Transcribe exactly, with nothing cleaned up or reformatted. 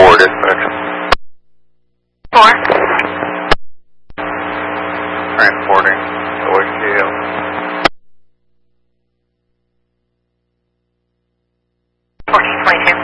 four dispatch. Four. Transporting O H G L. Fourteen twenty-two.